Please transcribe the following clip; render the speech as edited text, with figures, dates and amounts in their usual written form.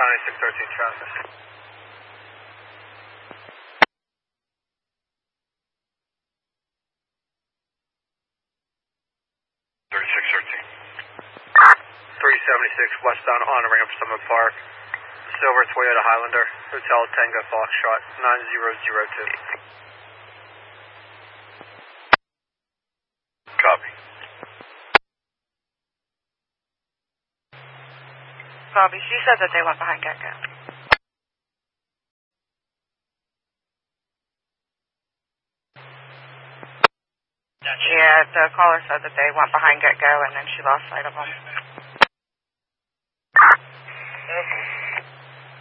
9613 traffic. Westbound on ramp, Summit Park. Silver Toyota Highlander, Hotel Tango Foxtrot, 9002. Copy. Bobby, she said that they went behind Get-Go. Yeah, the caller said that they went behind Get-Go and then she lost sight of them.